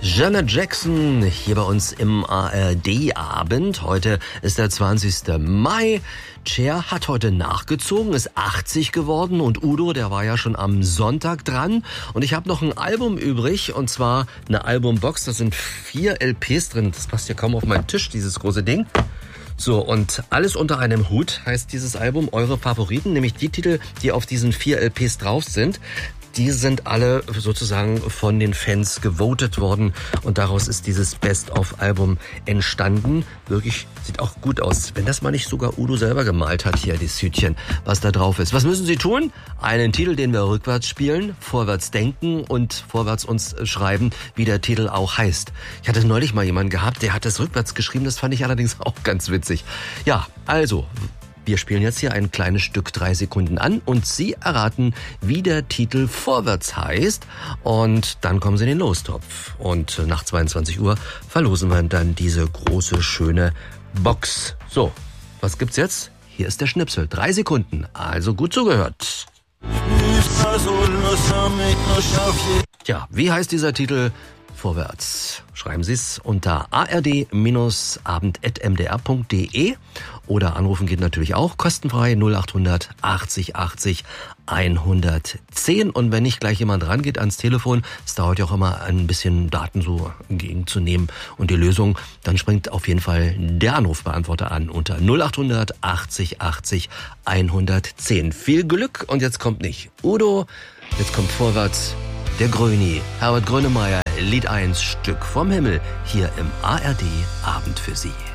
Janet Jackson hier bei uns im ARD-Abend. Heute ist der 20. Mai. Cher hat heute nachgezogen, ist 80 geworden und Udo, der war ja schon am Sonntag dran. Und ich habe noch ein Album übrig und zwar eine Albumbox. Da sind 4 LPs drin. Das passt ja kaum auf meinen Tisch, dieses große Ding. So, und alles unter einem Hut heißt dieses Album. Eure Favoriten, nämlich die Titel, die auf diesen 4 LPs drauf sind. Die sind alle sozusagen von den Fans gewotet worden und daraus ist dieses Best-of-Album entstanden. Wirklich, sieht auch gut aus. Wenn das mal nicht sogar Udo selber gemalt hat hier, das Hütchen, was da drauf ist. Was müssen Sie tun? Einen Titel, den wir rückwärts spielen, vorwärts denken und vorwärts uns schreiben, wie der Titel auch heißt. Ich hatte neulich mal jemanden gehabt, der hat das rückwärts geschrieben, das fand ich allerdings auch ganz witzig. Ja, also... Wir spielen jetzt hier ein kleines Stück 3 Sekunden an und Sie erraten, wie der Titel vorwärts heißt und dann kommen Sie in den Lostopf. Und nach 22 Uhr verlosen wir dann diese große, schöne Box. So, was gibt's jetzt? Hier ist der Schnipsel. 3 Sekunden, also gut zugehört. Tja, wie heißt dieser Titel? Vorwärts. Schreiben Sie es unter ard-abend@mdr.de oder anrufen geht natürlich auch kostenfrei 0800 80 80 110. Und wenn nicht gleich jemand rangeht ans Telefon, es dauert ja auch immer ein bisschen Daten so entgegenzunehmen und die Lösung, dann springt auf jeden Fall der Anrufbeantworter an unter 0800 80 80 110. Viel Glück und jetzt kommt nicht Udo, jetzt kommt vorwärts der Gröni, Herbert Grönemeyer, Lied 1, Stück vom Himmel, hier im ARD Abend für Sie.